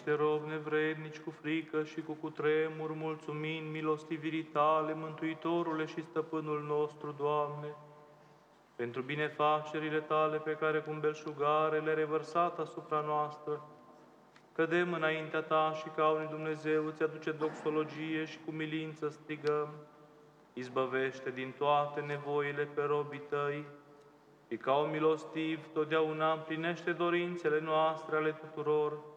Te rog, nevrednici, cu frică și cu cutremur, mulțumind milostivirii Tale, Mântuitorule și Stăpânul nostru, Doamne, pentru binefacerile Tale pe care cu belșugare le-ai revărsat asupra noastră, cădem înaintea Ta și ca unui Dumnezeu îți aduce doxologie și cu milință strigăm: izbăvește din toate nevoile pe robii Tăi și ca un milostiv totdeauna împlinește dorințele noastre ale tuturor,